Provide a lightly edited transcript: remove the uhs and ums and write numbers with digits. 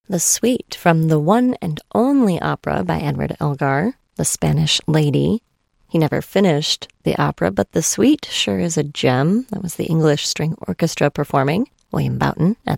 The Suite from the one and only opera by Edward Elgar, The Spanish Lady. He never finished the opera, but the suite sure is a gem. That was the English String Orchestra performing, William Boughton at